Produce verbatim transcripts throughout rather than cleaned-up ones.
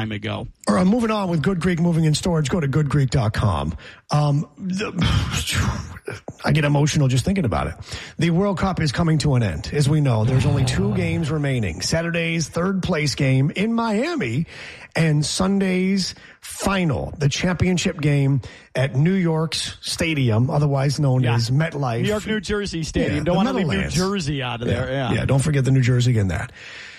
time ago. All right, moving on with Good Greek Moving and Storage. Go to good greek dot com. Um, the, I get emotional just thinking about it. The World Cup is coming to an end. As we know, there's only two games remaining. Saturday's third place game in Miami and Sunday's final, the championship game at New York's stadium, otherwise known yeah. as MetLife. New York, New Jersey Stadium. Yeah, don't want to leave New Jersey out of yeah. there. Yeah. yeah, don't forget the New Jersey in that.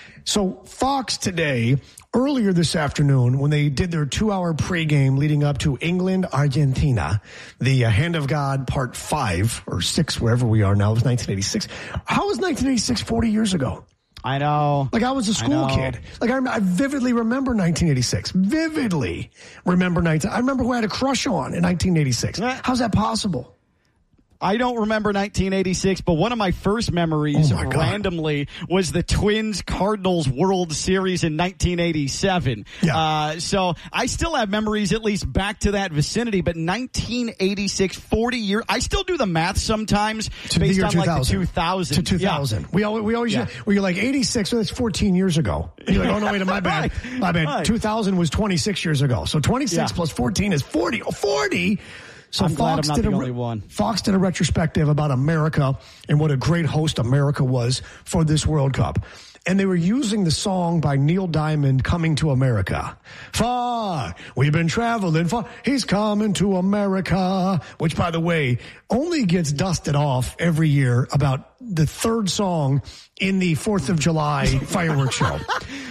So Fox today, earlier this afternoon, when they did their two-hour pregame leading up to England-Argentina, the uh, Hand of God Part five, or six, wherever we are now, it was nineteen eighty-six. How was nineteen eighty-six forty years ago? I know. Like, I was a school kid. Like, I, I vividly remember nineteen eighty-six. Vividly remember nineteen. I remember who I had a crush on in nineteen eighty-six. How's that possible? I don't remember nineteen eighty-six, but one of my first memories oh my randomly was the Twins-Cardinals World Series in nineteen eighty-seven. Yeah. Uh, so I still have memories at least back to that vicinity, but nineteen eighty-six, forty years, I still do the math sometimes to based the on like the two thousand. To two thousand. Yeah. We always, we always, yeah. well, you're like eighty-six, well, that's fourteen years ago. You're like, oh no, wait, my bad. right. My bad. Right. two thousand was twenty-six years ago. So twenty-six yeah. plus fourteen is forty. Oh, forty. So I'm Fox glad I'm not did the a, only one. Fox did a retrospective about America and what a great host America was for this World Cup. And they were using the song by Neil Diamond, Coming to America. Far, we've been traveling far. He's coming to America. Which, by the way, only gets dusted off every year about the third song in the fourth of July fireworks show.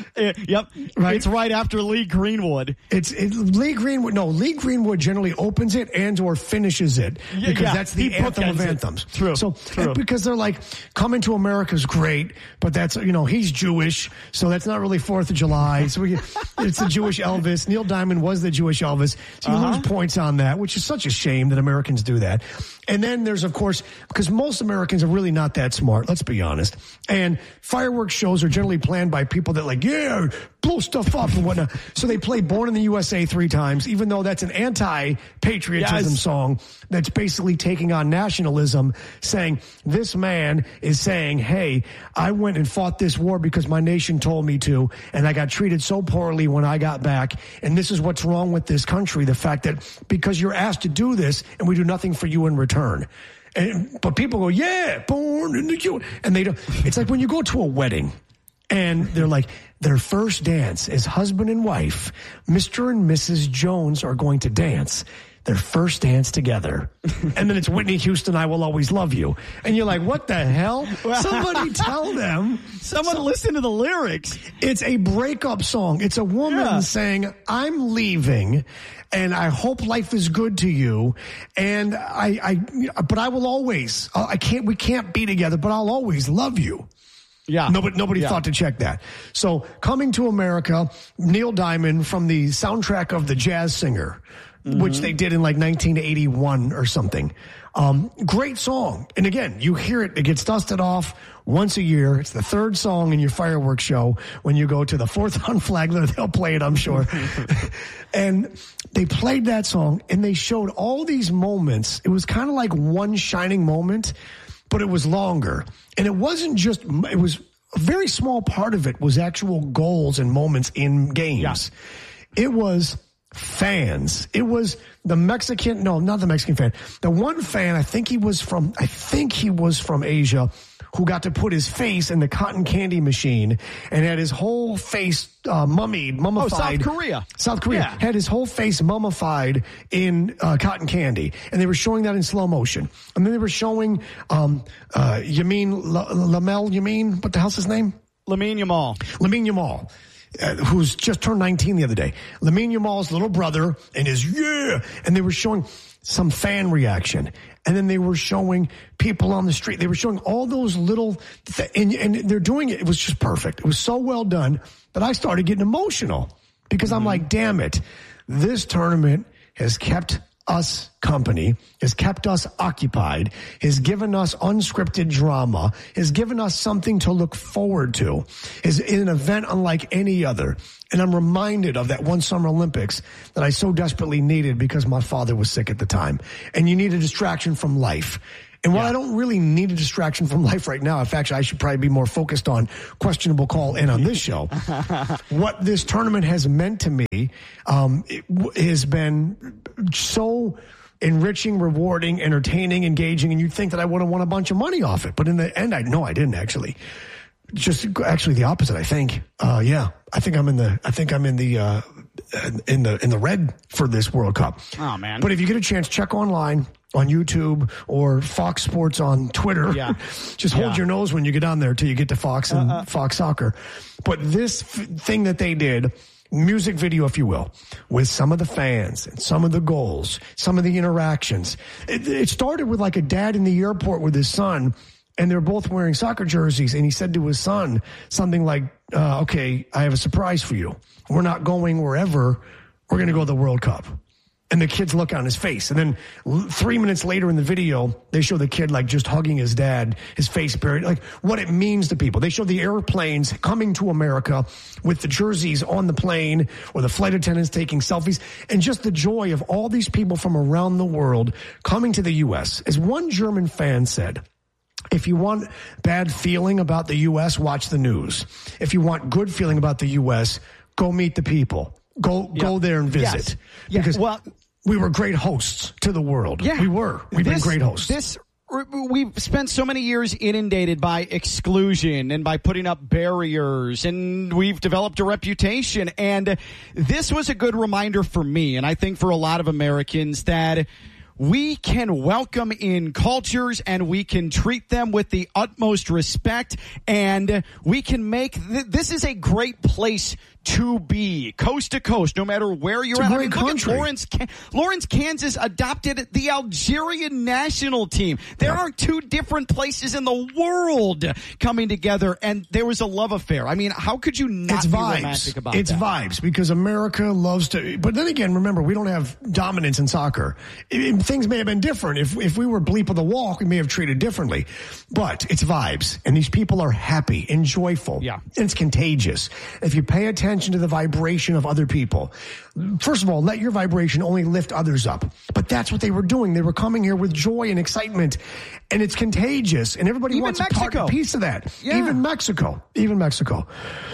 Yep. Right? It's right after Lee Greenwood. It's it, Lee Greenwood. No, Lee Greenwood generally opens it and or finishes it because yeah, that's the anthem of anthems. It. True. So True. because they're like, Coming to America is great, but that's, you know, he's Jewish, so that's not really fourth of July. So we, it's the Jewish Elvis. Neil Diamond was the Jewish Elvis. So you uh-huh. lose points on that, which is such a shame that Americans do that. And then there's, of course, because most Americans are really not that smart, let's be honest. And fireworks shows are generally planned by people that like, yeah, blow stuff up and whatnot. So they play Born in the U S A three times, even though that's an anti-patriotism yes. song that's basically taking on nationalism, saying this man is saying, hey, I went and fought this war because my nation told me to, and I got treated so poorly when I got back, and this is what's wrong with this country, the fact that because you're asked to do this and we do nothing for you in return. And, but people go, yeah, born in the U S A. And they don't. It's like when you go to a wedding and they're like, their first dance is husband and wife. Mister and Missus Jones are going to dance their first dance together. And then it's Whitney Houston, I Will Always Love You. And you're like, what the hell? Somebody tell them. Someone so, listen to the lyrics. It's a breakup song. It's a woman yeah. saying, I'm leaving and I hope life is good to you. And I, I, but I will always, I can't, we can't be together, but I'll always love you. Yeah. Nobody, nobody yeah. thought to check that. So Coming to America, Neil Diamond from the soundtrack of The Jazz Singer, mm-hmm. which they did in like nineteen eighty-one or something. Um, great song. And again, you hear it, it gets dusted off once a year. It's the third song in your fireworks show. When you go to the fourth on Flagler, they'll play it, I'm sure. And they played that song and they showed all these moments. It was kind of like one shining moment, but it was longer. And it wasn't just, it was a very small part of it was actual goals and moments in games. Yeah. It was fans. It was the Mexican, no, not the Mexican fan. The one fan, I think he was from, I think he was from Asia, who got to put his face in the cotton candy machine and had his whole face uh, mummied, mummified. Oh, South Korea. South Korea. Yeah. Had his whole face mummified in uh, cotton candy. And they were showing that in slow motion. And then they were showing um, uh, Yamin, Lamel Yamin, what the hell's his name? Lamine Yamal. Lamine Yamal. Uh, who's just turned nineteen the other day. Lamine Yamal's little brother and his, yeah. And they were showing some fan reaction. And then they were showing people on the street. They were showing all those little, th- and, and they're doing it. It was just perfect. It was so well done that I started getting emotional because I'm mm-hmm. like, damn it. This tournament has kept us company, has kept us occupied, has given us unscripted drama, has given us something to look forward to, is an event unlike any other. And I'm reminded of that one Summer Olympics that I so desperately needed because my father was sick at the time. And you need a distraction from life. And while Yeah. I don't really need a distraction from life right now, in fact, I should probably be more focused on questionable call in on this show. What this tournament has meant to me um, it w- has been so enriching, rewarding, entertaining, engaging, and you'd think that I would have won a bunch of money off it. But in the end, I no, I didn't actually. Just actually the opposite, I think. Uh, yeah, I think I'm in the. I think I'm in the. Uh, in the in the red for this World Cup. Oh man! But if you get a chance, check online on YouTube or Fox Sports on Twitter. Yeah. Just hold yeah. your nose when you get on there till you get to Fox and uh, uh. Fox Soccer. But this f- thing that they did, music video, if you will, with some of the fans and some of the goals, some of the interactions. It, it started with like a dad in the airport with his son. And they're both wearing soccer jerseys. And he said to his son something like, uh, okay, I have a surprise for you. We're not going wherever. We're going to go to the World Cup. And the kid's look on his face. And then l- three minutes later in the video, they show the kid like just hugging his dad, his face buried, like what it means to people. They show the airplanes coming to America with the jerseys on the plane or the flight attendants taking selfies and just the joy of all these people from around the world coming to the U S. As one German fan said, if you want bad feeling about the U S, watch the news. If you want good feeling about the U S, go meet the people. Go Yeah. go there and visit. Yes. Yeah. Because Well, we were great hosts to the world. Yeah. We were. We've this, been great hosts. This we've spent so many years inundated by exclusion and by putting up barriers, and we've developed a reputation. And this was a good reminder for me, and I think for a lot of Americans, that we can welcome in cultures and we can treat them with the utmost respect, and we can make th- this is a great place to be, coast to coast, no matter where you're It's a at. I great mean, look country. at Lawrence. Lawrence, Kansas adopted the Algerian national team. There Yep. are two different places in the world coming together, and there was a love affair. I mean, how could you not It's be vibes. romantic about it's that? vibes because America loves to. But then again, remember, we don't have dominance in soccer. It- it- things may have been different. If if we were bleep of the walk, we may have treated differently. But it's vibes, and these people are happy and joyful. Yeah. And it's contagious. If you pay attention to the vibration of other people, first of all, let your vibration only lift others up. But that's what they were doing. They were coming here with joy and excitement, and it's contagious, and everybody Even wants a part Mexico. and piece of that. Yeah. Even Mexico. Even Mexico.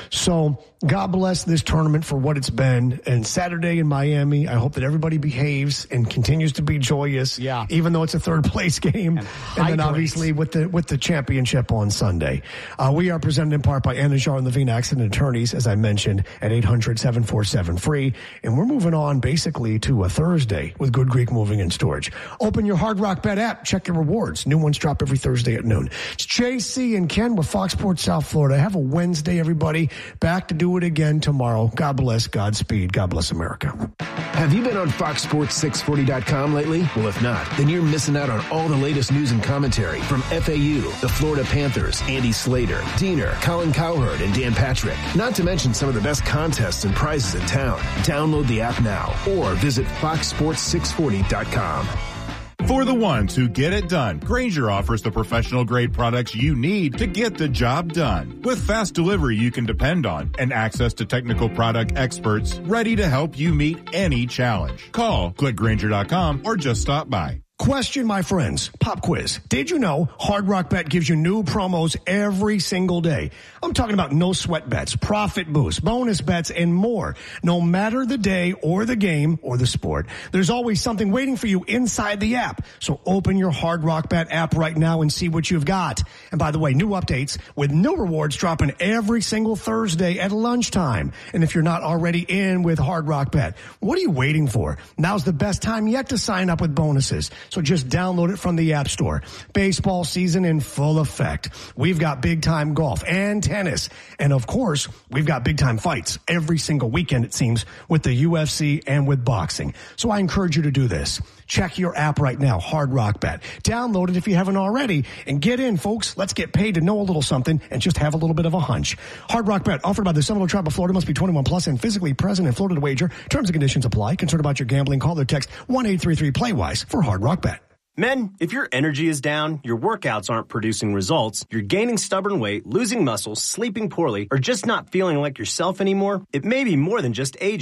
So God bless this tournament for what it's been. And Saturday in Miami, I hope that everybody behaves and continues to be joyous. Yeah. Even though it's a third place game. And And, then hydrate. obviously with the with the championship on Sunday. Uh, we are presented in part by Anajar and Levine Accident Attorneys, as I mentioned, at eight hundred, seven four seven, free. And we're moving on basically to a Thursday with Good Greek Moving and Storage. Open your Hard Rock Bet app. Check your rewards. New ones drop every Thursday at noon. It's J C and Ken with Fox Sports South Florida. Have a Wednesday, everybody. Back to do it again tomorrow. God bless. Godspeed. God bless America. Have you been on Fox Sports six forty dot com lately? Well, if not, then you're missing out on all the latest news and commentary from F A U, the Florida Panthers, Andy Slater, Diener, Colin Cowherd, and Dan Patrick. Not to mention some of the best contests and prizes in town. Download the app now or visit fox sports six forty dot com. For the ones who get it done, Grainger offers the professional grade products you need to get the job done. With fast delivery you can depend on and access to technical product experts ready to help you meet any challenge. Call, click Grainger dot com, or just stop by. Question, my friends. Pop quiz. Did you know Hard Rock Bet gives you new promos every single day? I'm talking about no sweat bets, profit boosts, bonus bets, and more. No matter the day or the game or the sport, there's always something waiting for you inside the app. So open your Hard Rock Bet app right now and see what you've got. And by the way, new updates with new rewards dropping every single Thursday at lunchtime. And if you're not already in with Hard Rock Bet, what are you waiting for? Now's the best time yet to sign up with bonuses. So just download it from the App Store. Baseball season in full effect. We've got big time golf and tennis. And of course, we've got big time fights every single weekend, it seems, with the U F C and with boxing. So I encourage you to do this. Check your app right now, Hard Rock Bet. Download it if you haven't already and get in, folks. Let's get paid to know a little something and just have a little bit of a hunch. Hard Rock Bet offered by the Seminole Tribe of Florida, must be twenty-one plus and physically present in Florida to wager. Terms and conditions apply. Concerned about your gambling? Call or text one eight three three play wise for Hard Rock Bet. Men, if your energy is down, your workouts aren't producing results, you're gaining stubborn weight, losing muscle, sleeping poorly, or just not feeling like yourself anymore, it may be more than just aging.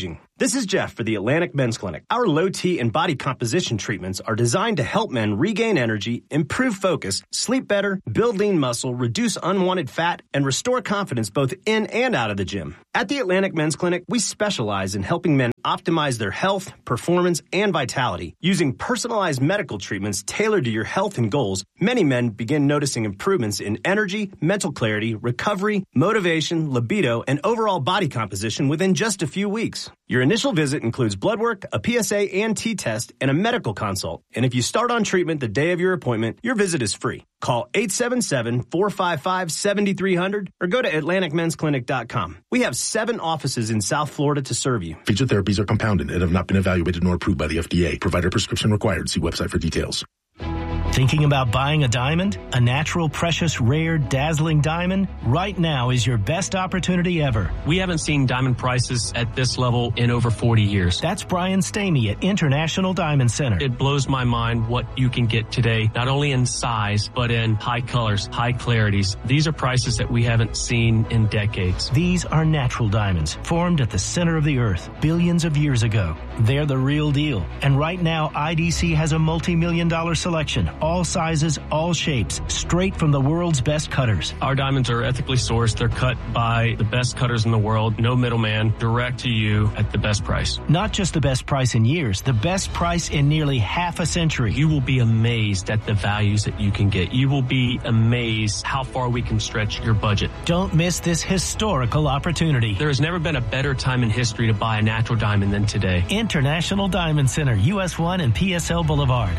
This is Jeff for the Atlantic Men's Clinic. Our low T and body composition treatments are designed to help men regain energy, improve focus, sleep better, build lean muscle, reduce unwanted fat, and restore confidence both in and out of the gym. At the Atlantic Men's Clinic, we specialize in helping men optimize their health, performance, and vitality. Using personalized medical treatments tailored to your health and goals, many men begin noticing improvements in energy, mental clarity, recovery, motivation, libido, and overall body composition within just a few weeks. Your initial visit includes blood work, a P S A and T test, and a medical consult. And if you start on treatment the day of your appointment, your visit is free. Call eight seven seven, four five five, seven three zero zero or go to atlantic men's clinic dot com. We have seven offices in South Florida to serve you. Featured therapies are compounded and have not been evaluated nor approved by the F D A. Provider prescription required. See website for details. Thinking about buying a diamond? A natural, precious, rare, dazzling diamond? Right now is your best opportunity ever. We haven't seen diamond prices at this level in over forty years. That's Brian Stamey at International Diamond Center. It blows my mind what you can get today, not only in size, but in high colors, high clarities. These are prices that we haven't seen in decades. These are natural diamonds, formed at the center of the earth billions of years ago. They're the real deal. And right now, I D C has a multi-million dollar selection. All sizes, all shapes, straight from the world's best cutters. Our diamonds are ethically sourced. They're cut by the best cutters in the world. No middleman, direct to you at the best price. Not just the best price in years, the best price in nearly half a century. You will be amazed at the values that you can get. You will be amazed how far we can stretch your budget. Don't miss this historical opportunity. There has never been a better time in history to buy a natural diamond than today. International Diamond Center, U S one and P S L Boulevard.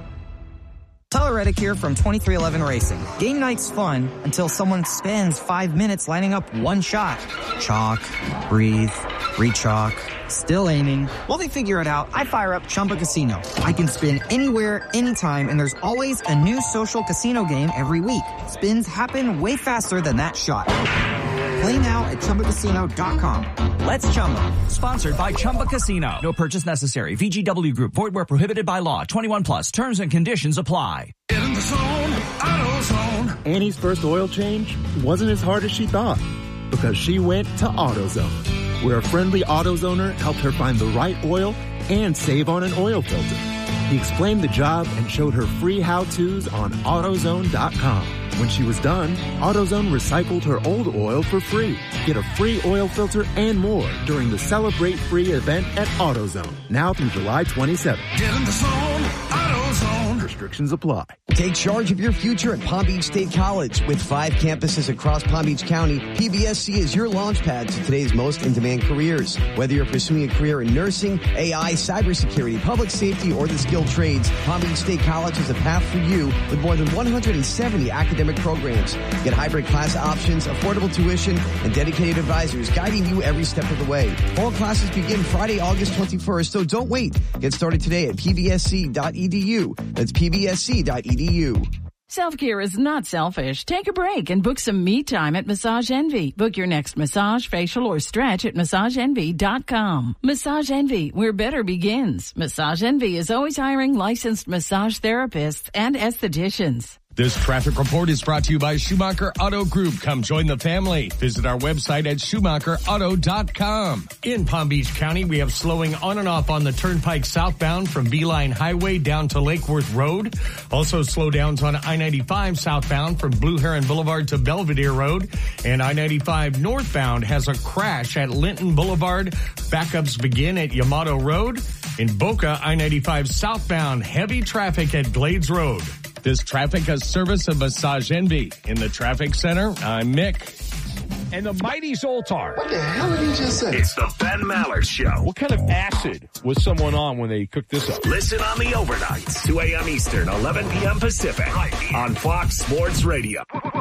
Tyler Reddick here from twenty-three eleven Racing. Game night's fun until someone spends five minutes lining up one shot. Chalk, breathe, re-chalk, still aiming. While they figure it out, I fire up Chumba Casino. I can spin anywhere, anytime, and there's always a new social casino game every week. Spins happen way faster than that shot. Play now at Chumba Casino dot com. Let's Chumba. Sponsored by Chumba Casino. No purchase necessary. V G W Group. Void where prohibited by law. twenty-one plus. Terms and conditions apply. In the zone, AutoZone. Annie's first oil change wasn't as hard as she thought because she went to AutoZone, where a friendly AutoZoner helped her find the right oil and save on an oil filter. He explained the job and showed her free how-tos on AutoZone dot com. When she was done, AutoZone recycled her old oil for free. Get a free oil filter and more during the Celebrate Free event at AutoZone, now through July twenty-seventh. Get in the zone, AutoZone. Restrictions apply. Take charge of your future at Palm Beach State College. With five campuses across Palm Beach County, P B S C is your launch pad to today's most in-demand careers. Whether you're pursuing a career in nursing, A I, cybersecurity, public safety, or the skilled trades, Palm Beach State College is a path for you with more than one hundred seventy academic programs. Get hybrid class options, affordable tuition, and dedicated advisors guiding you every step of the way. All classes begin Friday, August twenty-first, so don't wait. Get started today at P B S C dot E D U. That's P B S C dot E D U. Self-care is not selfish. Take a break and book some me time at Massage Envy. Book your next massage, facial, or stretch at massage envy dot com. Massage Envy, where better begins. Massage Envy is always hiring licensed massage therapists and estheticians. This traffic report is brought to you by Schumacher Auto Group. Come join the family. Visit our website at schumacher auto dot com. In Palm Beach County, we have slowing on and off on the Turnpike southbound from Beeline Highway down to Lake Worth Road. Also slow downs on I ninety-five southbound from Blue Heron Boulevard to Belvedere Road. And I ninety-five northbound has a crash at Linton Boulevard. Backups begin at Yamato Road. In Boca, I ninety-five southbound, heavy traffic at Glades Road. This traffic is service of Massage Envy. In the traffic center, I'm Mick. And the mighty Zoltar. What the hell did he just say? It's the Ben Maller Show. What kind of acid was someone on when they cooked this up? Listen on the overnights, two a.m. Eastern, eleven p.m. Pacific, right on Fox Sports Radio.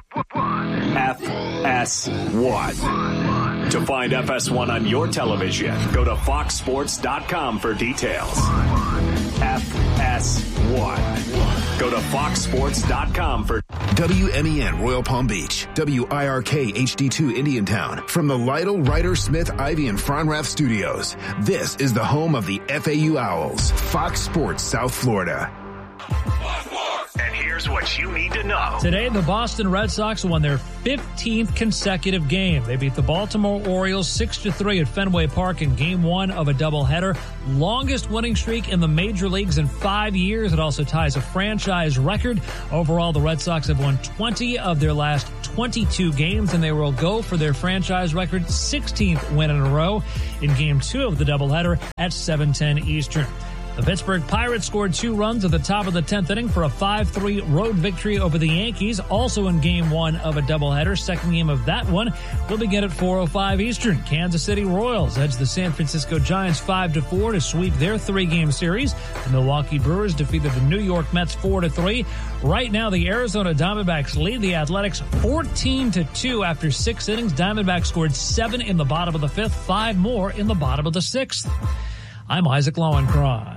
F S one. To find F S one on your television, go to fox sports dot com for details. F S one. Go to fox sports dot com for W M E N Royal Palm Beach, W I R K H D two Indiantown. From the Lytle, Ryder, Smith, Ivy, and Fronrath studios, this is the home of the F A U Owls, Fox Sports South Florida. Fox Sports. And here's what you need to know. Today, the Boston Red Sox won their fifteenth consecutive game. They beat the Baltimore Orioles six to three at Fenway Park in game one of a doubleheader. Longest winning streak in the major leagues in five years. It also ties a franchise record. Overall, the Red Sox have won twenty of their last twenty-two games, and they will go for their franchise record sixteenth win in a row in game two of the doubleheader at seven ten Eastern. The Pittsburgh Pirates scored two runs at the top of the tenth inning for a five three road victory over the Yankees, also in game one of a doubleheader. Second game of that one will begin at four oh five Eastern. Kansas City Royals edged the San Francisco Giants five to four to sweep their three-game series. The Milwaukee Brewers defeated the New York Mets four to three. Right now, the Arizona Diamondbacks lead the Athletics fourteen to two after six innings. Diamondbacks scored seven in the bottom of the fifth, five more in the bottom of the sixth. I'm Isaac Lowenkron.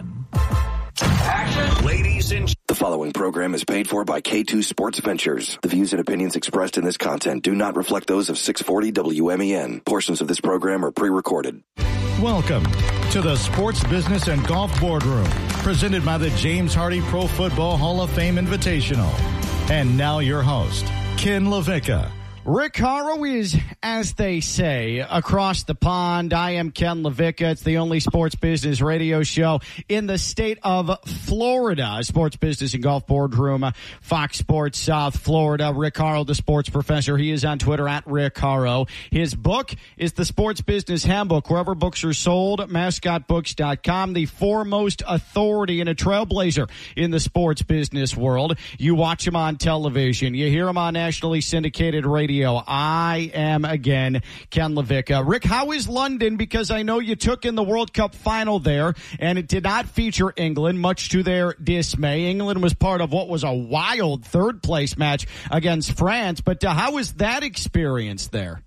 Ladies and The following program is paid for by K two Sports Ventures. The views and opinions expressed in this content do not reflect those of six forty W M E N. Portions of this program are pre-recorded. Welcome to the Sports Business and Golf Boardroom, presented by the James Hardy Pro Football Hall of Fame Invitational. And now your host, Ken LaVicka. Rick Horrow is, as they say, across the pond. I am Ken LaVicka. It's the only sports business radio show in the state of Florida. Sports Business and Golf Boardroom, Fox Sports South Florida. Rick Horrow, the sports professor. He is on Twitter at Rick Horrow. His book is the Sports Business Handbook, wherever books are sold, mascot books dot com, the foremost authority and a trailblazer in the sports business world. You watch him on television. You hear him on nationally syndicated radio. I am, again, Ken LaVicka. Rick, how is London? Because I know you took in the World Cup final there, and it did not feature England, much to their dismay. England was part of what was a wild third-place match against France. But uh, how was that experience there?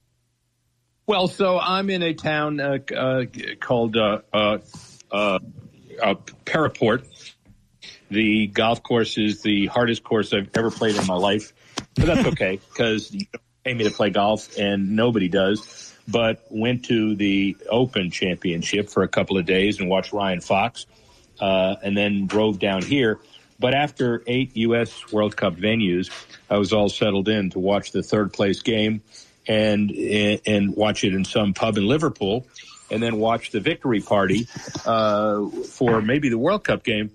Well, so I'm in a town uh, uh, called uh, uh, uh, uh, Paraport. The golf course is the hardest course I've ever played in my life. But that's okay, because you don't pay me to play golf, and nobody does. But went to the Open Championship for a couple of days and watched Ryan Fox, uh, and then drove down here. But after eight U S World Cup venues, I was all settled in to watch the third-place game and and watch it in some pub in Liverpool, and then watch the victory party uh, for maybe the World Cup game.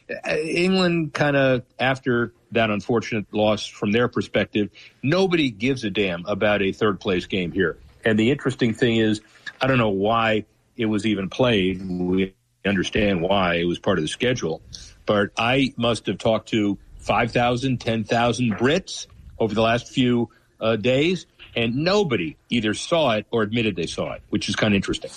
England kind of, after that unfortunate loss from their perspective, nobody gives a damn about a third-place game here. And the interesting thing is, I don't know why it was even played. We understand why. It was part of the schedule. But I must have talked to five thousand, ten thousand Brits over the last few uh, days, and nobody either saw it or admitted they saw it, which is kind of interesting.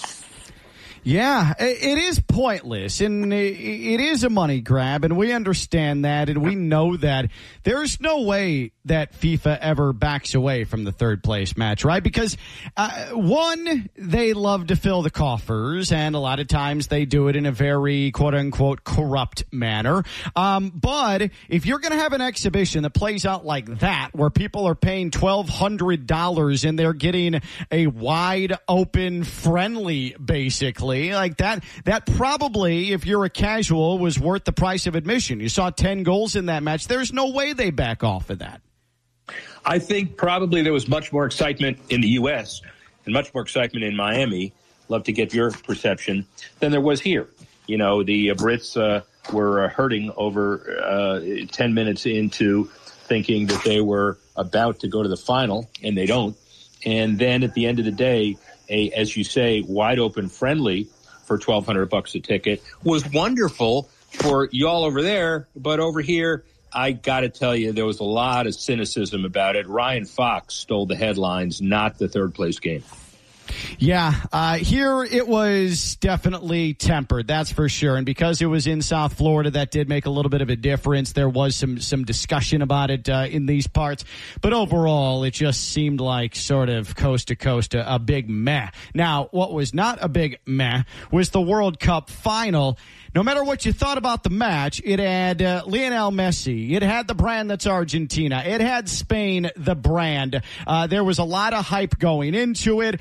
Yeah, it is pointless, and it is a money grab, and we understand that, and we know that. There's no way that FIFA ever backs away from the third-place match, right? Because, uh, one, they love to fill the coffers, and a lot of times they do it in a very, quote-unquote, corrupt manner. Um, but if you're going to have an exhibition that plays out like that, where people are paying twelve hundred dollars and they're getting a wide-open friendly, basically, like that, that probably, if you're a casual, was worth the price of admission. You saw ten goals in that match. There's no way they back off of that. I think probably there was much more excitement in the U S and much more excitement in Miami. Love to get your perception than there was here. You know, the uh, Brits uh, were uh, hurting over uh, ten minutes into thinking that they were about to go to the final, and they don't. And then at the end of the day, a, as you say, wide open friendly for twelve hundred bucks a ticket was wonderful for y'all over there. But over here, I got to tell you, there was a lot of cynicism about it. Ryan Fox stole the headlines, not the third place game. Yeah, uh, here it was definitely tempered, that's for sure. And because it was in South Florida, that did make a little bit of a difference. There was some, some discussion about it uh, in these parts. But overall, it just seemed like sort of coast to coast, a, a big meh. Now, what was not a big meh was the World Cup final. No matter what you thought about the match, it had uh, Lionel Messi. It had the brand that's Argentina. It had Spain, the brand. Uh, there was a lot of hype going into it. And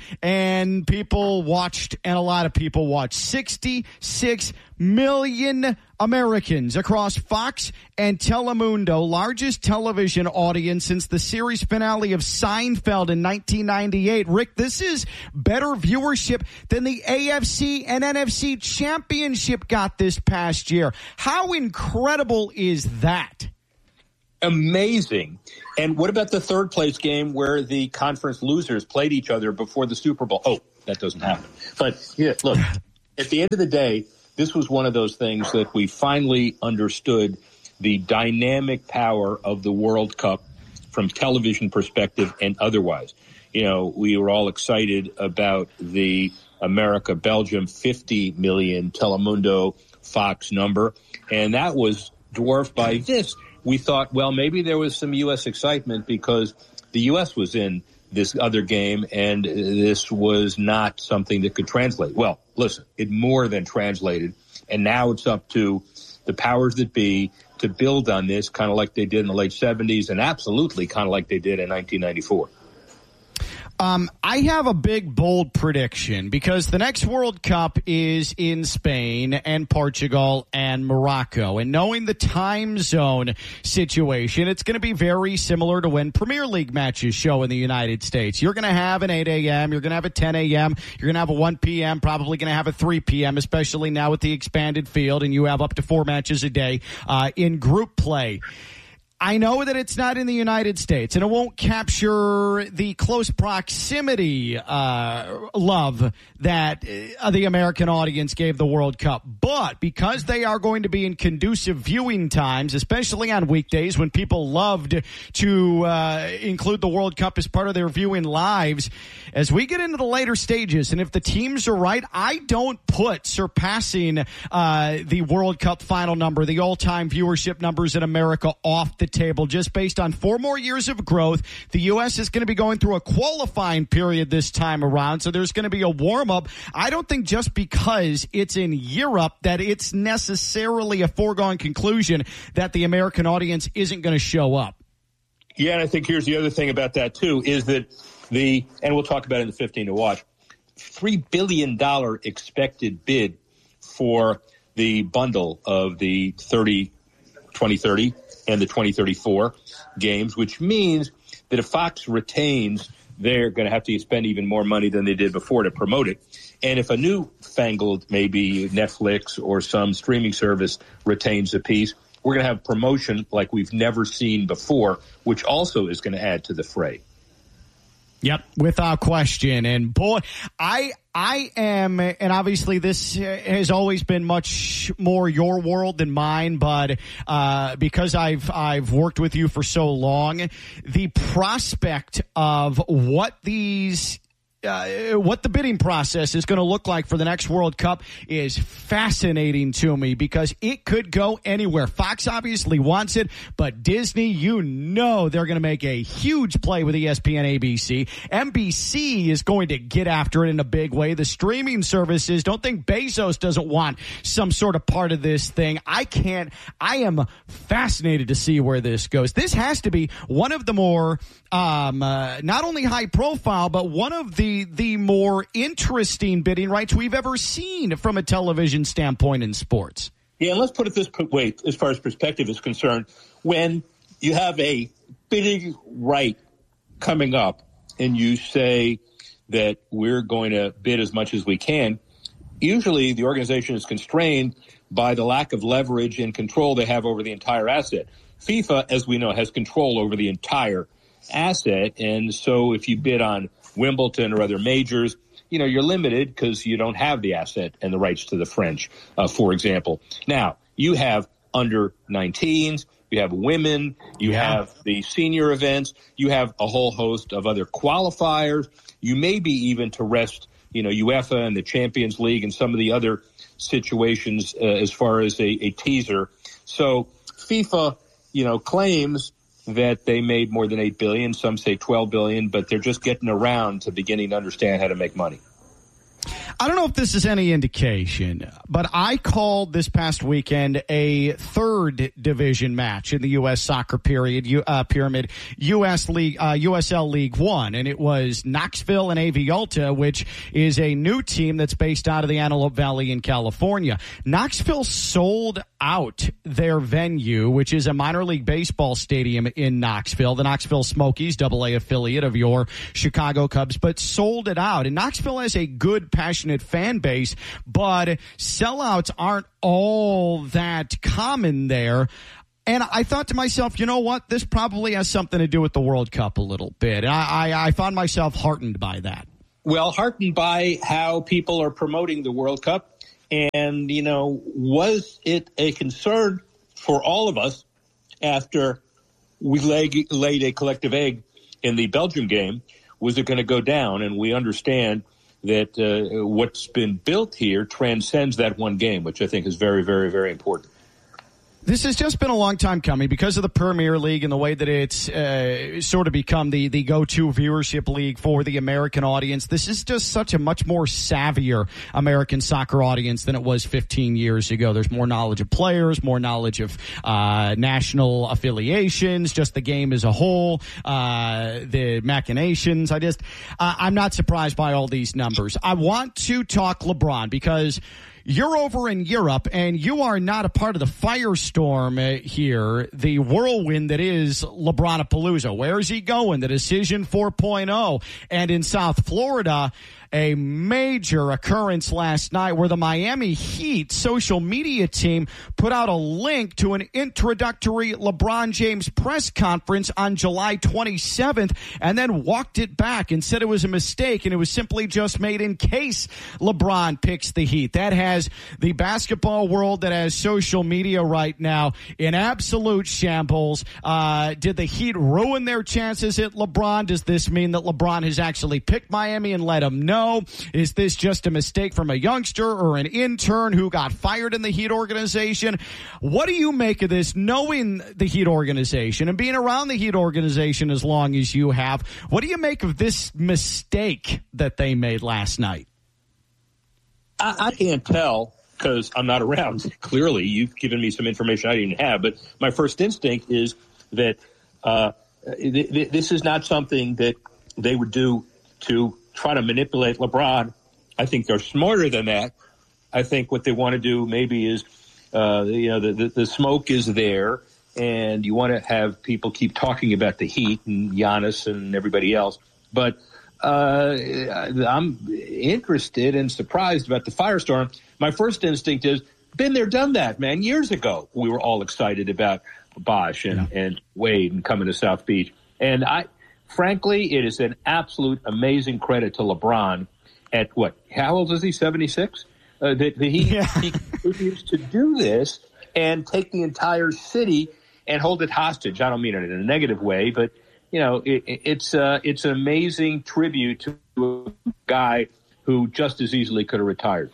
and people watched, and a lot of people watched. sixty-six million Americans across Fox and Telemundo, largest television audience since the series finale of Seinfeld in nineteen ninety-eight. Rick, this is better viewership than the A F C and N F C championship got this past year. How incredible is that? Amazing. And what about the third place game where the conference losers played each other before the Super Bowl? Oh, that doesn't happen. But yeah, look, at the end of the day, this was one of those things that we finally understood the dynamic power of the World Cup from television perspective and otherwise. You know, we were all excited about the America-Belgium fifty million Telemundo Fox number, and that was dwarfed by this. We thought, well, maybe there was some U S excitement because the U S was in this other game and this was not something that could translate. Well, listen, it more than translated, and now it's up to the powers that be to build on this, kind of like they did in the late seventies and absolutely kind of like they did in nineteen ninety-four. Um, I have a big, bold prediction because the next World Cup is in Spain and Portugal and Morocco. And knowing the time zone situation, it's going to be very similar to when Premier League matches show in the United States. You're going to have an eight a.m., you're going to have a ten a.m., you're going to have a one p.m., probably going to have a three p.m., especially now with the expanded field, and you have up to four matches a day uh, in group play. I know that it's not in the United States, and it won't capture the close proximity uh, love that uh, the American audience gave the World Cup. But because they are going to be in conducive viewing times, especially on weekdays when people loved to uh, include the World Cup as part of their viewing lives, as we get into the later stages, and if the teams are right, I don't put surpassing uh, the World Cup final number, the all-time viewership numbers in America, off the table just based on four more years of growth. The U S is going to be going through a qualifying period this time around, so there's going to be a warm-up. I don't think just because it's in Europe that it's necessarily a foregone conclusion that the American audience isn't going to show up. Yeah, and I think here's the other thing about that, too, is that the, and we'll talk about it in the fifteen to watch, three billion dollars expected bid for the bundle of the thirty, twenty thirty and the twenty thirty-four games, which means that if Fox retains, they're going to have to spend even more money than they did before to promote it. And if a new-fangled, maybe Netflix or some streaming service retains a piece, we're going to have promotion like we've never seen before, which also is going to add to the fray. Yep, without question. And boy, I I am, and obviously this has always been much more your world than mine, but uh, because I've I've worked with you for so long, the prospect of what these Uh, what the bidding process is going to look like for the next World Cup is fascinating to me because it could go anywhere. Fox obviously wants it, but Disney, you know they're going to make a huge play with E S P N, A B C. N B C is going to get after it in a big way. The streaming services, don't think Bezos doesn't want some sort of part of this thing. I can't, I am fascinated to see where this goes. This has to be one of the more, um, uh, not only high profile, but one of the the more interesting bidding rights we've ever seen from a television standpoint in sports. Yeah, and let's put it this way, as far as perspective is concerned. When you have a bidding right coming up and you say that we're going to bid as much as we can, usually the organization is constrained by the lack of leverage and control they have over the entire asset. FIFA, as we know, has control over the entire asset, and so if you bid on Wimbledon or other majors, you know, you're limited because you don't have the asset and the rights to the French, uh, for example. Now, you have under nineteens, you have women, you yeah. have the senior events, you have a whole host of other qualifiers. You may be even to rest, you know, UEFA and the Champions League and some of the other situations uh, as far as a, a teaser. So FIFA, you know, claims that they made more than eight billion dollars. Some say twelve billion dollars, but they're just getting around to beginning to understand how to make money. I don't know if this is any indication, but I called this past weekend a third division match in the U S soccer period, uh, pyramid, U S League, uh, U S L League One, and it was Knoxville and A V Alta, which is a new team that's based out of the Antelope Valley in California. Knoxville sold out their venue, which is a minor league baseball stadium in Knoxville, the Knoxville Smokies, double A affiliate of your Chicago Cubs, but sold it out. And Knoxville has a good, passionate fan base, but sellouts aren't all that common there. And I thought to myself, you know what? This probably has something to do with the World Cup a little bit. I, I, I found myself heartened by that. Well, heartened by how people are promoting the World Cup. And, you know, was it a concern for all of us after we laid, laid a collective egg in the Belgium game? Was it going to go down? And we understand that uh, what's been built here transcends that one game, which I think is very, very, very important. This has just been a long time coming because of the Premier League and the way that it's uh, sort of become the, the go-to viewership league for the American audience. This is just such a much more savvier American soccer audience than it was fifteen years ago. There's more knowledge of players, more knowledge of uh, national affiliations, just the game as a whole, uh, the machinations. I just, uh, I'm not surprised by all these numbers. I want to talk LeBron because you're over in Europe, and you are not a part of the firestorm uh, here, the whirlwind that is LeBronapalooza. Where is he going? The decision four point oh. And in South Florida, a major occurrence last night where the Miami Heat social media team put out a link to an introductory LeBron James press conference on July twenty-seventh and then walked it back and said it was a mistake and it was simply just made in case LeBron picks the Heat. That has the basketball world, that has social media right now in absolute shambles. Uh, did the Heat ruin their chances at LeBron? Does this mean that LeBron has actually picked Miami and let him know? Is this just a mistake from a youngster or an intern who got fired in the Heat organization? What do you make of this, knowing the Heat organization and being around the Heat organization as long as you have? What do you make of this mistake that they made last night? I, I can't tell because I'm not around. Clearly, you've given me some information I didn't have. But my first instinct is that uh, th- th- this is not something that they would do to try to manipulate LeBron. I think they're smarter than that. I think what they want to do maybe is, uh, you know, the, the, the smoke is there, and you want to have people keep talking about the Heat and Giannis and everybody else. But uh, I'm interested and surprised about the firestorm. My first instinct is, been there, done that, man. Years ago, we were all excited about Bosh and, yeah. and Wade and coming to South Beach. And I, frankly, it is an absolute amazing credit to LeBron at what? How old is he? seventy-six? Uh, that, that he, yeah. he continues to do this and take the entire city and hold it hostage. I don't mean it in a negative way, but you know, it, it's uh, it's an amazing tribute to a guy who just as easily could have retired.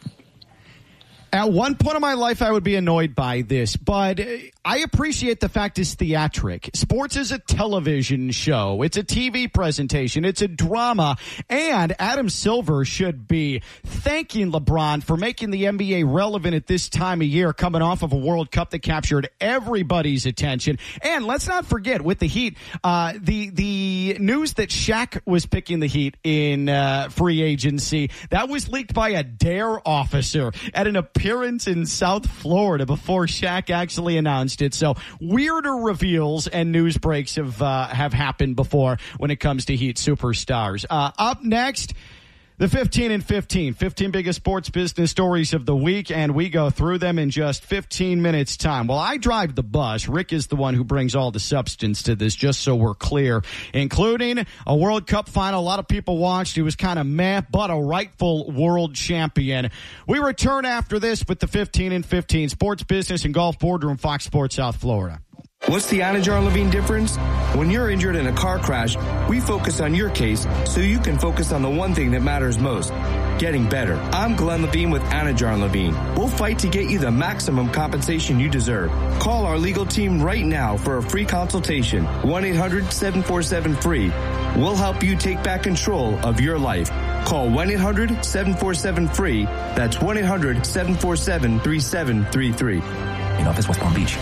At one point in my life, I would be annoyed by this, but I appreciate the fact it's theatric. Sports is a television show. It's a T V presentation. It's a drama. And Adam Silver should be thanking LeBron for making the N B A relevant at this time of year, coming off of a World Cup that captured everybody's attention. And let's not forget, with the Heat, uh, the the news that Shaq was picking the Heat in uh, free agency, that was leaked by a DARE officer at an appearance in South Florida before Shaq actually announced it. So weirder reveals and news breaks have uh, have happened before when it comes to Heat superstars. Uh, up next, the fifteen and fifteen, fifteen biggest sports business stories of the week, and we go through them in just fifteen minutes time. Well, I drive the bus. Rick is the one who brings all the substance to this, just so we're clear, including a World Cup final. A lot of people watched. It was kind of meh, but a rightful world champion. We return after this with the fifteen and fifteen sports business and golf boardroom, Fox Sports South Florida. What's the Anajar Levine difference? When you're injured in a car crash, we focus on your case so you can focus on the one thing that matters most, getting better. I'm Glenn Levine with Anajar Levine. We'll fight to get you the maximum compensation you deserve. Call our legal team right now for a free consultation, one eight hundred seven four seven free. We'll help you take back control of your life. Call one eight hundred seven four seven free. That's one eight hundred seven four seven three seven three three. In office, West Palm Beach.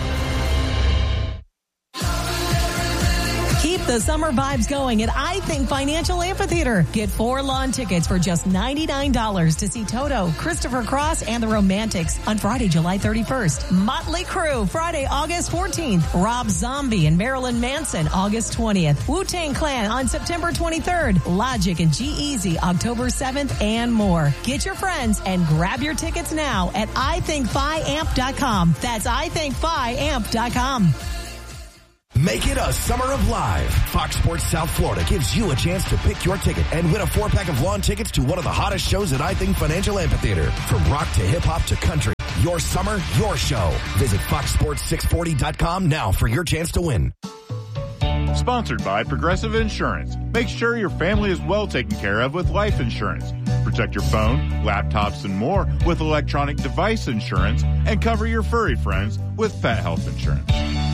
Keep the summer vibes going at I Think Financial Amphitheater. Get four lawn tickets for just ninety-nine dollars to see Toto, Christopher Cross, and the Romantics on Friday, July thirty-first. Motley Crue, Friday, August fourteenth. Rob Zombie and Marilyn Manson, August twentieth. Wu-Tang Clan on September twenty-third. Logic and G-Eazy, October seventh, and more. Get your friends and grab your tickets now at I think fi amp dot com. That's I think fi amp dot com. Make it a summer of live. Fox Sports South Florida gives you a chance to pick your ticket and win a four-pack of lawn tickets to one of the hottest shows at I Think Financial Amphitheater. From rock to hip-hop to country, your summer, your show. Visit fox sports six forty dot com now for your chance to win. Sponsored by Progressive Insurance. Make sure your family is well taken care of with life insurance. Protect your phone, laptops, and more with electronic device insurance, and cover your furry friends with pet health insurance.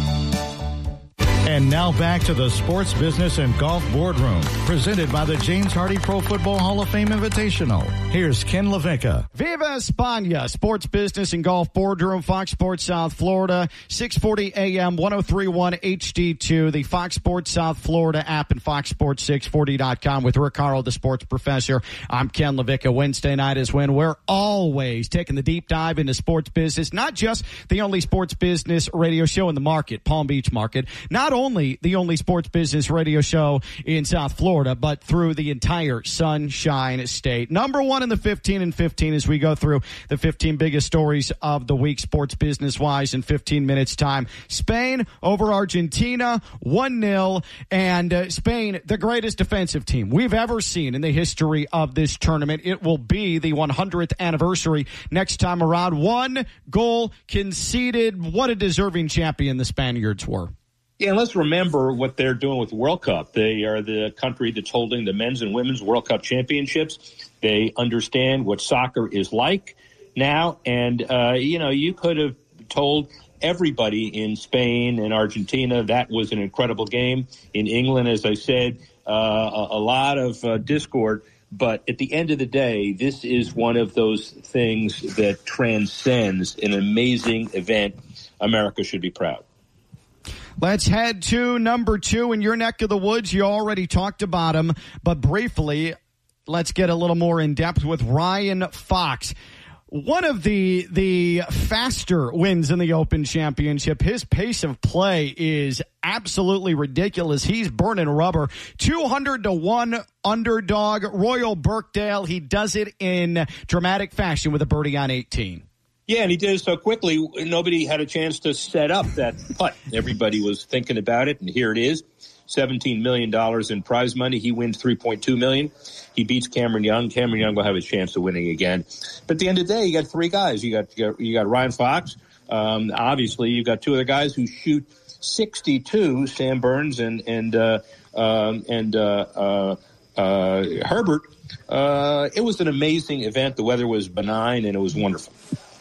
And now back to the Sports Business and Golf Boardroom, presented by the James Hardy Pro Football Hall of Fame Invitational. Here's Ken LaVicka. Viva España, Sports Business and Golf Boardroom, Fox Sports South Florida, six forty A M, ten thirty-one H D two, the Fox Sports South Florida app, and fox sports six forty dot com with Rick Harrell, the sports professor. I'm Ken LaVicka. Wednesday night is when we're always taking the deep dive into sports business, not just the only sports business radio show in the market, Palm Beach market, not only the only sports business radio show in South Florida, but through the entire Sunshine State. Number one in the fifteen and fifteen as we go through the fifteen biggest stories of the week, sports business-wise, in fifteen minutes time. Spain over Argentina, one nil, and uh, Spain, the greatest defensive team we've ever seen in the history of this tournament. It will be the one hundredth anniversary next time around. One goal conceded. What a deserving champion the Spaniards were. Yeah, and let's remember what they're doing with the World Cup. They are the country that's holding the men's and women's World Cup championships. They understand what soccer is like now. And, uh, you know, you could have told everybody in Spain and Argentina that was an incredible game. In England, as I said, uh, a, a lot of uh, discord. But at the end of the day, this is one of those things that transcends an amazing event. America should be proud. Let's head to number two in your neck of the woods. You already talked about him, but briefly, let's get a little more in depth with Ryan Fox. One of the the faster wins in the Open Championship. His pace of play is absolutely ridiculous. He's burning rubber. two hundred to one underdog. Royal Birkdale, he does it in dramatic fashion with a birdie on eighteen. Yeah, and he did it so quickly, nobody had a chance to set up that putt. Everybody was thinking about it, and here it is. seventeen million dollars in prize money. He wins three point two million dollars. He beats Cameron Young. Cameron Young will have a chance of winning again. But at the end of the day, you got three guys. You got you got, you got Ryan Fox. Um, obviously, you got two other guys who shoot sixty-two, Sam Burns and and uh, um, and uh, uh, uh, Herbert. Uh, it was an amazing event. The weather was benign, and it was wonderful.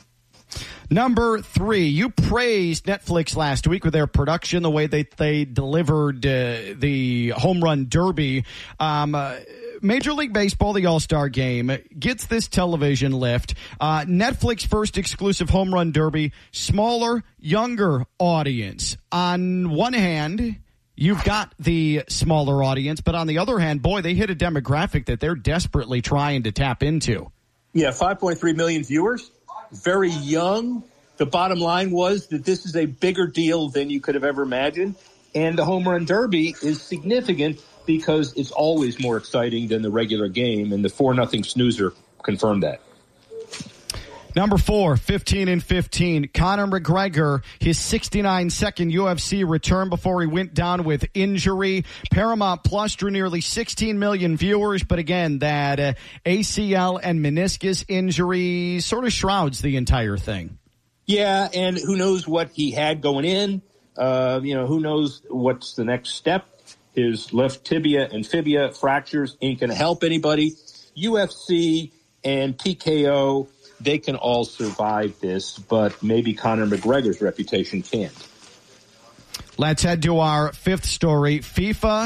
Number three, you praised Netflix last week with their production, the way they they delivered uh, the home run derby. Um, uh, Major League Baseball, the All-Star Game, gets this television lift. Uh, Netflix first exclusive home run derby, smaller, younger audience. On one hand, you've got the smaller audience, but on the other hand, boy, they hit a demographic that they're desperately trying to tap into. Yeah, five point three million viewers. Very young. The bottom line was that this is a bigger deal than you could have ever imagined. And the home run derby is significant because it's always more exciting than the regular game. And the four nothing snoozer confirmed that. Number four, fifteen and fifteen. Conor McGregor, his sixty-nine second U F C return before he went down with injury. Paramount Plus drew nearly sixteen million viewers, but again, that uh, A C L and meniscus injury sort of shrouds the entire thing. Yeah, and who knows what he had going in. Uh, you know, who knows what's the next step. His left tibia and fibia fractures ain't going to help anybody. U F C and T K O, they can all survive this, but maybe Conor McGregor's reputation can't. Let's head to our fifth story. FIFA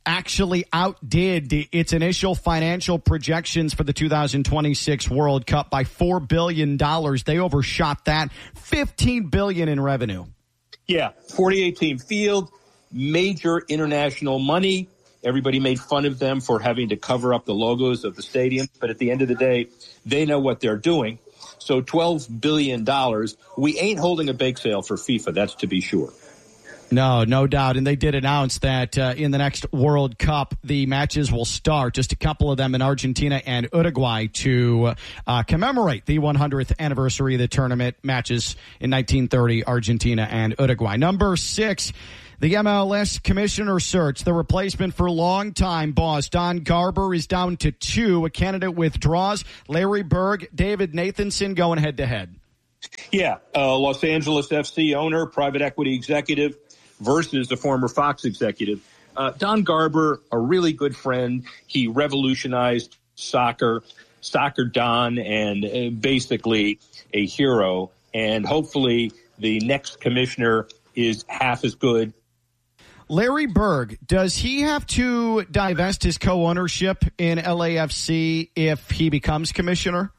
actually outdid its initial financial projections for the two thousand twenty-six World Cup by four billion dollars. They overshot that. fifteen billion dollars in revenue. Yeah, forty-eight team field, major international money. Everybody made fun of them for having to cover up the logos of the stadium. But at the end of the day, they know what they're doing. So twelve billion dollars. We ain't holding a bake sale for FIFA, that's to be sure. No, no doubt. And they did announce that uh, in the next World Cup, the matches will start, just a couple of them in Argentina and Uruguay, to uh, commemorate the one hundredth anniversary of the tournament. Matches in nineteen thirty, Argentina and Uruguay. Number six, the M L S commissioner search. The replacement for longtime boss Don Garber is down to two. A candidate withdraws. Larry Berg, David Nathanson going head-to-head. Yeah, uh, Los Angeles F C owner, private equity executive, versus a former Fox executive. Uh, Don Garber, a really good friend. He revolutionized soccer, Soccer Don, and uh, basically a hero. And hopefully the next commissioner is half as good. Larry Berg, does he have to divest his co-ownership in L A F C if he becomes commissioner?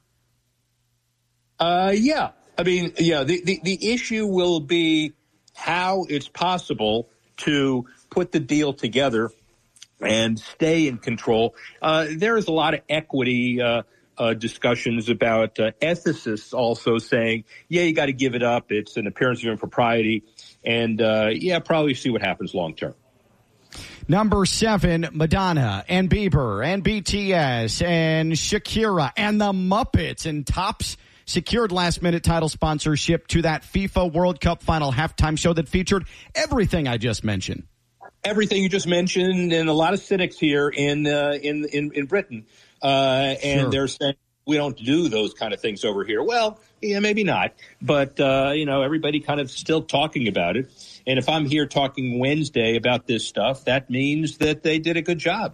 Uh, yeah. I mean, yeah, the, the, the issue will be how it's possible to put the deal together and stay in control. Uh, there is a lot of equity uh, uh, discussions about uh, ethicists also saying, yeah, you got to give it up. It's an appearance of impropriety. And, uh, yeah, probably see what happens long term. Number seven, Madonna and Bieber and B T S and Shakira and the Muppets and Topps secured last-minute title sponsorship to that FIFA World Cup final halftime show that featured everything I just mentioned. Everything you just mentioned, and a lot of cynics here in uh, in, in in Britain, uh, and sure. They're saying we don't do those kind of things over here. Well, yeah, maybe not, but uh, you know, everybody kind of still talking about it. And if I'm here talking Wednesday about this stuff, that means that they did a good job.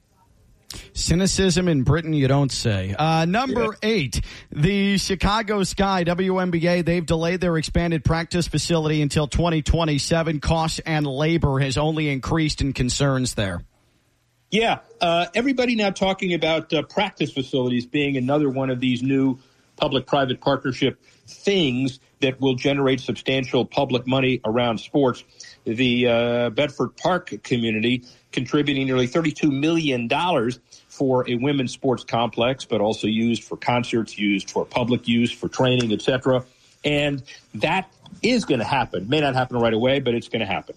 Cynicism in Britain, you don't say. Uh, number yeah. eight, the Chicago Sky W N B A, they've delayed their expanded practice facility until twenty twenty-seven. Costs and labor has only increased in concerns there. Yeah, uh, everybody now talking about uh, practice facilities being another one of these new public-private partnership things that will generate substantial public money around sports. The uh, Bedford Park community contributing nearly thirty-two million dollars for a women's sports complex, but also used for concerts, used for public use, for training, et cetera. And that is going to happen. May not happen right away, but it's going to happen.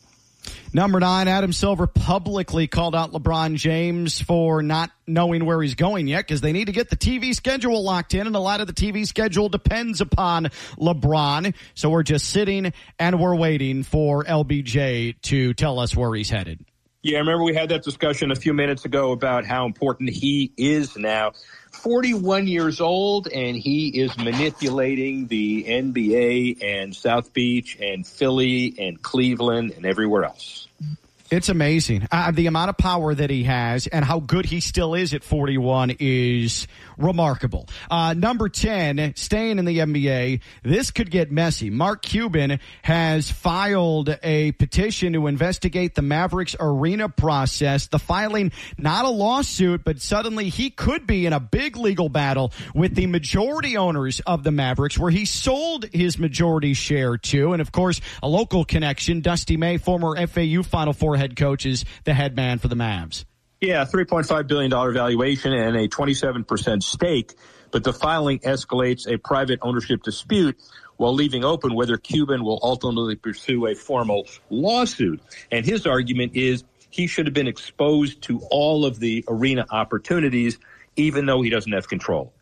Number nine, Adam Silver publicly called out LeBron James for not knowing where he's going yet because they need to get the T V schedule locked in, and a lot of the T V schedule depends upon LeBron. So we're just sitting and we're waiting for L B J to tell us where he's headed. Yeah, I remember we had that discussion a few minutes ago about how important he is now. forty-one years old, and he is manipulating the N B A and South Beach and Philly and Cleveland and everywhere else. It's amazing. Uh, the amount of power that he has and how good he still is at forty-one is remarkable. Uh, number ten, staying in the N B A, this could get messy. Mark Cuban has filed a petition to investigate the Mavericks arena process. The filing, not a lawsuit, but suddenly he could be in a big legal battle with the majority owners of the Mavericks, where he sold his majority share to. And, of course, a local connection, Dusty May, former F A U Final Four head coach, is the head man for the Mavs. Yeah, three point five billion dollars valuation and a twenty-seven percent stake, but the filing escalates a private ownership dispute while leaving open whether Cuban will ultimately pursue a formal lawsuit. And his argument is he should have been exposed to all of the arena opportunities, even though he doesn't have control.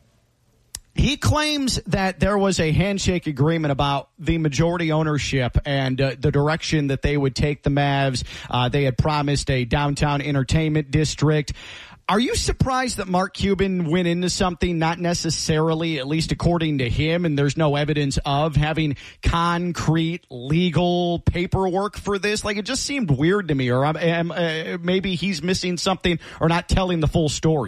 He claims that there was a handshake agreement about the majority ownership and uh, the direction that they would take the Mavs. Uh, they had promised a downtown entertainment district. Are you surprised that Mark Cuban went into something not necessarily, at least according to him, and there's no evidence of having concrete legal paperwork for this? Like, it just seemed weird to me, or um, uh, maybe he's missing something or not telling the full story.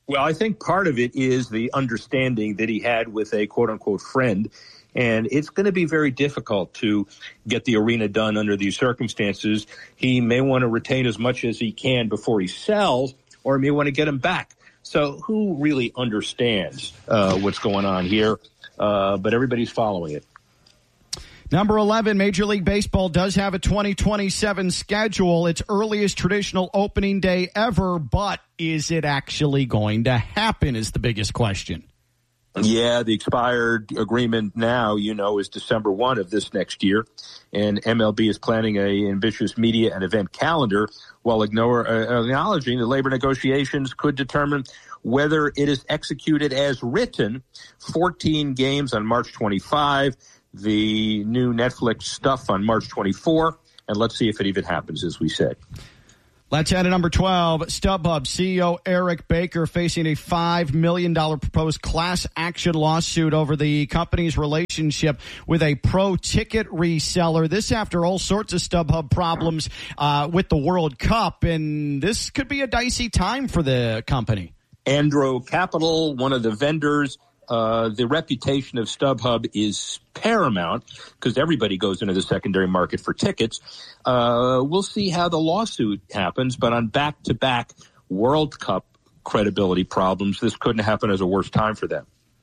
Well, I think part of it is the understanding that he had with a quote-unquote friend. And it's going to be very difficult to get the arena done under these circumstances. He may want to retain as much as he can before he sells, or he may want to get him back. So who really understands uh, what's going on here? Uh, but everybody's following it. Number eleven, Major League Baseball does have a twenty twenty-seven schedule. Its earliest traditional opening day ever, but is it actually going to happen is the biggest question. Yeah, the expired agreement now, you know, is December first of this next year, and M L B is planning a ambitious media and event calendar while ignore, uh, acknowledging that labor negotiations could determine whether it is executed as written. fourteen games on March twenty-fifth, the new Netflix stuff on March twenty-fourth, and let's see if it even happens, as we said. Let's head to number twelve. StubHub C E O Eric Baker facing a five million dollars proposed class action lawsuit over the company's relationship with a pro ticket reseller. This after all sorts of StubHub problems uh, with the World Cup, and this could be a dicey time for the company. Andro Capital, one of the vendors. Uh, the reputation of StubHub is paramount because everybody goes into the secondary market for tickets. Uh, we'll see how the lawsuit happens, but on back-to-back World Cup credibility problems, this couldn't happen as a worse time for them.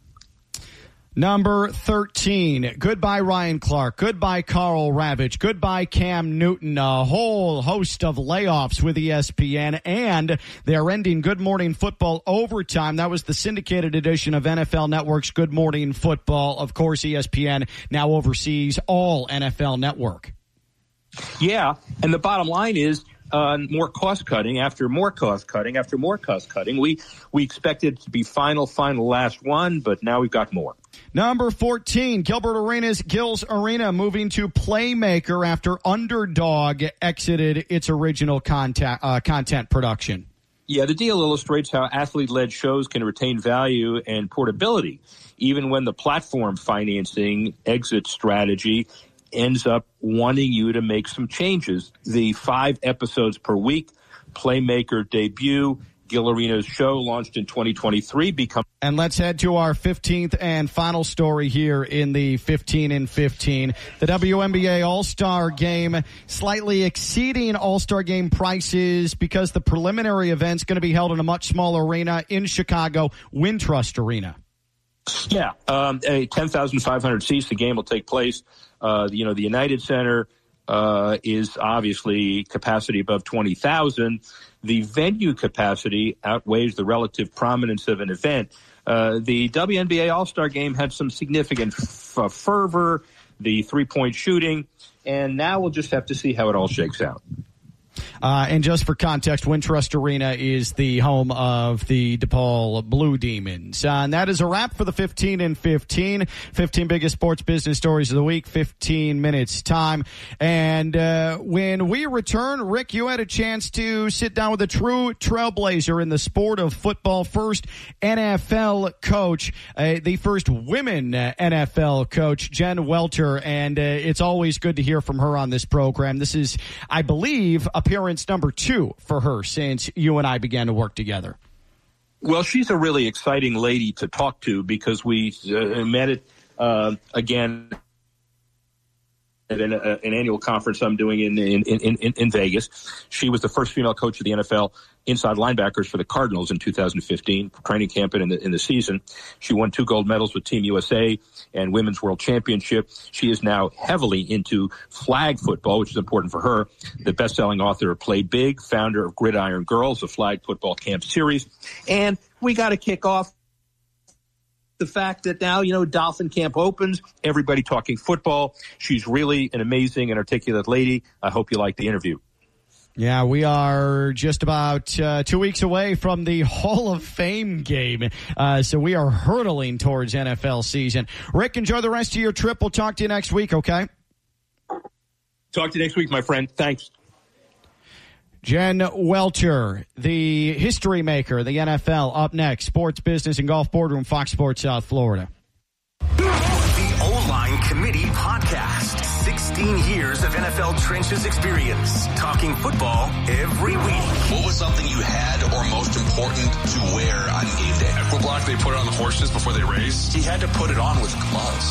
Number thirteen, goodbye Ryan Clark, goodbye Carl Ravitch, goodbye Cam Newton, a whole host of layoffs with E S P N, and they're ending Good Morning Football overtime. That was the syndicated edition of N F L Network's Good Morning Football. Of course, E S P N now oversees all N F L Network. Yeah, and the bottom line is, Uh, more cost cutting after more cost cutting after more cost cutting. We we expected it to be final, final, last one, but now we've got more. Number fourteen, Gilbert Arenas Gil's Arena moving to Playmaker after Underdog exited its original content, uh, content production. Yeah, the deal illustrates how athlete-led shows can retain value and portability, even when the platform financing exit strategy ends up wanting you to make some changes. The five episodes per week Playmaker debut, Gil Arenas show launched in twenty twenty-three. Become and let's head to our fifteenth and final story here in the fifteen and fifteen. The W N B A All-Star Game slightly exceeding All-Star Game prices because the preliminary event's going to be held in a much smaller arena in Chicago, Wintrust Arena. Yeah, um, a ten thousand five hundred seats. The game will take place. Uh, you know, the United Center uh, is obviously capacity above twenty thousand. The venue capacity outweighs the relative prominence of an event. Uh, the W N B A All-Star Game had some significant f- fervor, the three-point shooting, and now we'll just have to see how it all shakes out. Uh, and just for context, Wintrust Arena is the home of the DePaul Blue Demons. Uh, and that is a wrap for the fifteen and fifteen. fifteen biggest sports business stories of the week, fifteen minutes time. And uh, when we return, Rick, you had a chance to sit down with a true trailblazer in the sport of football. First N F L coach, uh, the first women uh, N F L coach, Jen Welter. And uh, it's always good to hear from her on this program. This is, I believe, appearance number two for her since you and I began to work together. Well, she's a really exciting lady to talk to because we uh, met it uh, again at an, uh, an annual conference I'm doing in, in, in, in, in Vegas. She was the first female coach of the N F L inside linebackers for the Cardinals in two thousand fifteen, training camp and in the, in the season. She won two gold medals with Team U S A and Women's World Championship. She is now heavily into flag football, which is important for her. The best-selling author of Play Big, founder of Gridiron Girls, a flag football camp series. And we got to kick off the fact that now, you know, Dolphin Camp opens, everybody talking football. She's really an amazing and articulate lady. I hope you like the interview. Yeah, we are just about uh, two weeks away from the Hall of Fame game, uh, so we are hurtling towards N F L season. Rick, enjoy the rest of your trip. We'll talk to you next week, okay? Talk to you next week, my friend. Thanks. Jen Welter, the history maker, the N F L, up next. Sports, Business, and Golf Boardroom, Fox Sports South Florida. The O-line Committee podcast. sixteen years of N F L trenches experience. Talking football every week. What was something you had or most important to wear on game day? At Foot Block, they put it on the horses before they race. He had to put it on with gloves.